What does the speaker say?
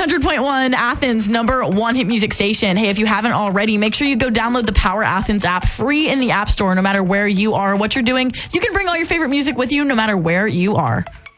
100.1, Athens' #1 hit music station. Hey, if you haven't already, make sure you go download the Power Athens app free in the App Store. No matter where you are, what you're doing, you can bring all your favorite music with you no matter where you are.